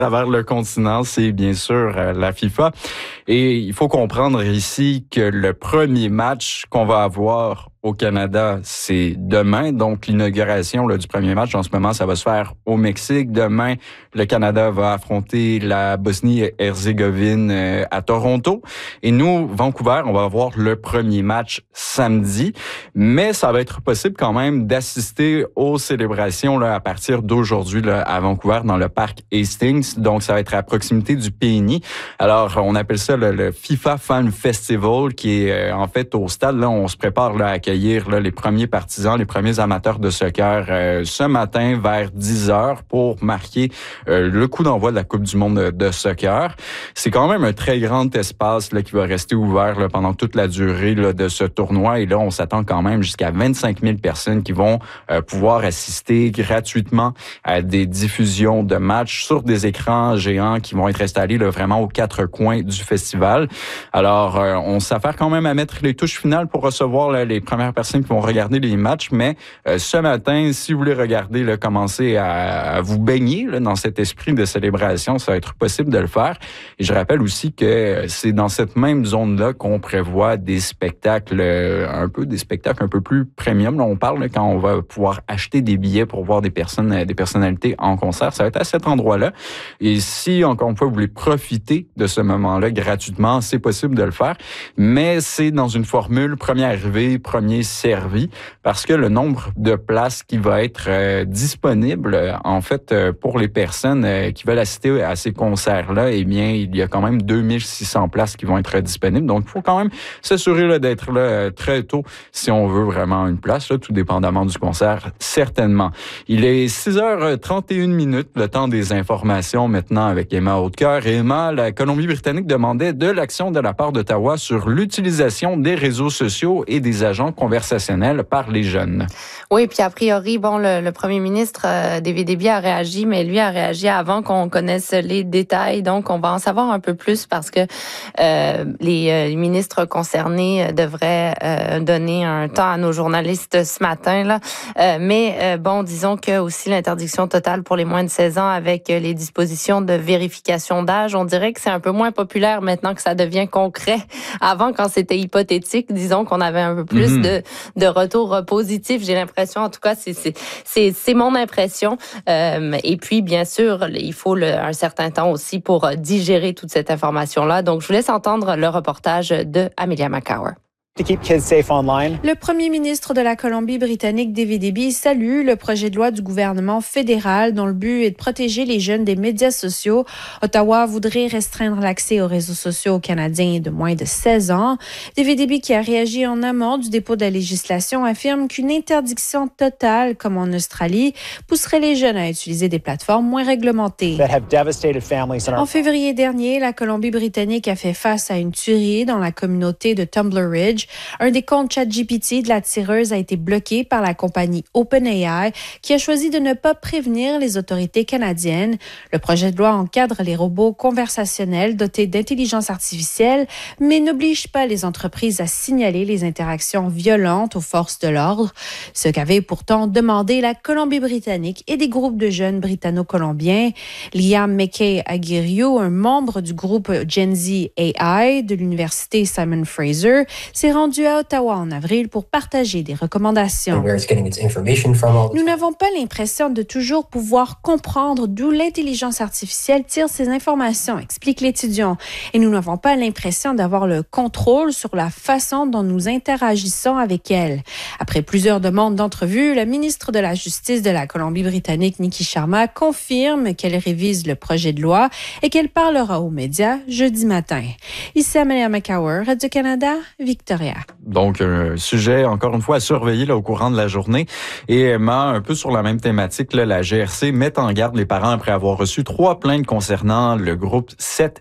travers le continent, c'est bien sûr la FIFA. Et il faut comprendre ici que le premier match qu'on va avoir au Canada, c'est demain. Donc, l'inauguration du premier match, en ce moment, ça va se faire au Mexique. Demain, le Canada va affronter la Bosnie-Herzégovine à Toronto. Et nous, Vancouver, on va avoir le premier match samedi. Mais ça va être possible quand même d'assister aux célébrations là, à partir d'aujourd'hui là, à Vancouver, dans le parc Hastings. Donc, ça va être à proximité du PNI. Alors, on appelle ça le FIFA Fan Festival, qui est en fait au stade. Là, on se prépare là, à accueillir les premiers partisans, les premiers amateurs de soccer ce matin vers 10h pour marquer le coup d'envoi de la Coupe du monde de soccer. C'est quand même un très grand espace là, qui va rester ouvert là, pendant toute la durée là, de ce tournoi. Et là, on s'attend quand même jusqu'à 25 000 personnes qui vont pouvoir assister gratuitement à des diffusions de matchs sur des écrans géants qui vont être installés là, vraiment aux quatre coins du festival. Alors, on s'affaire quand même à mettre les touches finales pour recevoir là, les premières personnes qui vont regarder les matchs, mais ce matin, si vous voulez regarder, là, commencer à vous baigner là, dans cet esprit de célébration, ça va être possible de le faire. Et je rappelle aussi que c'est dans cette même zone-là qu'on prévoit des spectacles un peu plus premium. Là, on parle là, quand on va pouvoir acheter des billets pour voir des personnalités en concert. Ça va être à cet endroit-là. Et si, encore une fois, vous voulez profiter de ce moment-là gratuitement, c'est possible de le faire. Mais c'est dans une formule premier arrivé, premier servi, parce que le nombre de places qui va être disponible, en fait, pour les personnes qui veulent assister à ces concerts-là, eh bien, il y a quand même 2600 places qui vont être disponibles. Donc, il faut quand même s'assurer là, d'être là très tôt si on veut vraiment une place, là, tout dépendamment du concert, certainement. Il est 6h31, le temps des informations maintenant avec Emma Hautecoeur. Et Emma, la Colombie-Britannique demandait de l'action de la part d'Ottawa sur l'utilisation des réseaux sociaux et des agents conversationnels par les jeunes. Oui, puis a priori, le premier ministre David Eby a réagi, mais lui a réagi avant qu'on connaisse les détails. Donc, on va en savoir un peu plus parce que les ministres concernés devraient donner un temps à nos journalistes ce matin. Là. Mais disons que aussi l'interdiction totale pour les moins de 16 ans avec les dispositions de vérification d'âge, on dirait que c'est un peu moins populaire maintenant que ça devient concret. Avant, quand c'était hypothétique, disons qu'on avait un peu plus de retours positifs. J'ai l'impression, en tout cas, c'est mon impression. Et puis, bien sûr, il faut un certain temps aussi pour digérer toute cette information-là. Donc, je vous laisse entendre le reportage de Amelia McCower. Le premier ministre de la Colombie-Britannique, David Eby, salue le projet de loi du gouvernement fédéral dont le but est de protéger les jeunes des médias sociaux. Ottawa voudrait restreindre l'accès aux réseaux sociaux aux Canadiens de moins de 16 ans. David Eby, qui a réagi en amont du dépôt de la législation, affirme qu'une interdiction totale, comme en Australie, pousserait les jeunes à utiliser des plateformes moins réglementées. En février dernier, la Colombie-Britannique a fait face à une tuerie dans la communauté de Tumbler Ridge. Un des comptes ChatGPT de la tireuse a été bloqué par la compagnie OpenAI qui a choisi de ne pas prévenir les autorités canadiennes. Le projet de loi encadre les robots conversationnels dotés d'intelligence artificielle, mais n'oblige pas les entreprises à signaler les interactions violentes aux forces de l'ordre. Ce qu'avait pourtant demandé la Colombie-Britannique et des groupes de jeunes britanno-colombiens. Liam McKay-Aguirre, un membre du groupe Gen Z AI de l'université Simon Fraser, s'est rendu à Ottawa en avril pour partager des recommandations. Nous n'avons pas l'impression de toujours pouvoir comprendre d'où l'intelligence artificielle tire ses informations, explique l'étudiant. Et nous n'avons pas l'impression d'avoir le contrôle sur la façon dont nous interagissons avec elle. Après plusieurs demandes d'entrevue, la ministre de la Justice de la Colombie-Britannique, Nikki Sharma, confirme qu'elle révise le projet de loi et qu'elle parlera aux médias jeudi matin. Ici Amelia McCower, Radio-Canada, Victoria. Donc, un sujet, encore une fois, à surveiller là, au courant de la journée. Et Emma, un peu sur la même thématique, là, la GRC met en garde les parents après avoir reçu 3 plaintes concernant le groupe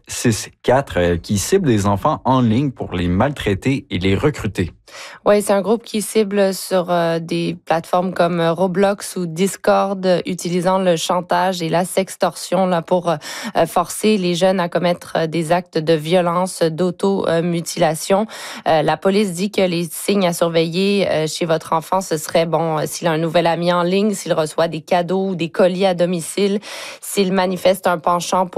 764 qui cible des enfants en ligne pour les maltraiter et les recruter. Oui, c'est un groupe qui cible sur des plateformes comme Roblox ou Discord, utilisant le chantage et la sextorsion là, pour forcer les jeunes à commettre des actes de violence, d'automutilation. La police dit que les signes à surveiller chez votre enfant, ce serait, s'il a un nouvel ami en ligne, s'il reçoit des cadeaux ou des colis à domicile, s'il manifeste un penchant pour